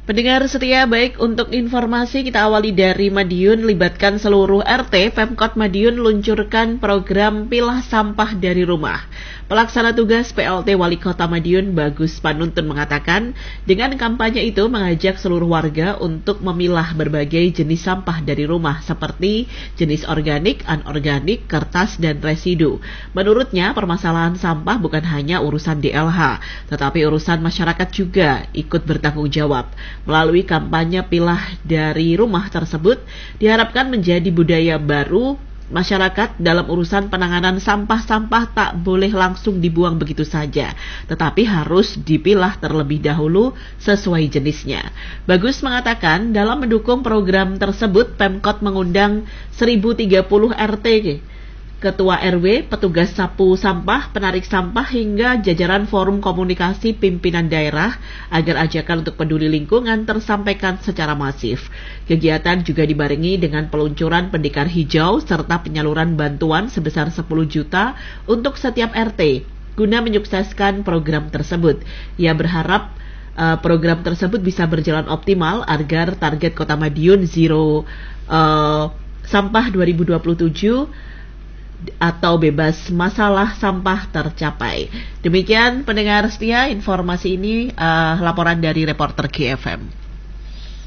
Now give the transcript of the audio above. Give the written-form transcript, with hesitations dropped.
Pendengar setia, baik, untuk informasi kita awali dari Madiun. Libatkan seluruh RT, Pemkot Madiun luncurkan program pilah sampah dari rumah. Pelaksana tugas PLT Wali Kota Madiun Bagus Panuntun mengatakan, dengan kampanye itu mengajak seluruh warga untuk memilah berbagai jenis sampah dari rumah seperti jenis organik, anorganik, kertas, dan residu. Menurutnya, permasalahan sampah bukan hanya urusan DLH, tetapi urusan masyarakat juga ikut bertanggung jawab. Melalui kampanye pilah dari rumah tersebut, diharapkan menjadi budaya baru masyarakat dalam urusan penanganan sampah-sampah tak boleh langsung dibuang begitu saja, tetapi harus dipilah terlebih dahulu sesuai jenisnya. Bagus mengatakan dalam mendukung program tersebut, Pemkot mengundang 1030 RT, Ketua RW, petugas sapu sampah, penarik sampah, hingga jajaran forum komunikasi pimpinan daerah agar ajakan untuk peduli lingkungan tersampaikan secara masif. Kegiatan juga dibarengi dengan peluncuran pendekar hijau serta penyaluran bantuan sebesar 10 juta untuk setiap RT guna menyukseskan program tersebut. Ia berharap program tersebut bisa berjalan optimal agar target Kota Madiun Zero Sampah 2027 atau bebas masalah sampah tercapai. Demikian pendengar setia, informasi ini laporan dari reporter GFM.